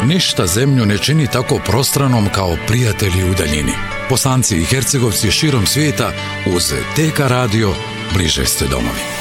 ništa zemlju ne čini tako prostranom kao prijatelji u daljini. Bosanci i Hercegovci širom svijeta uz TK Radio bliže ste domovi.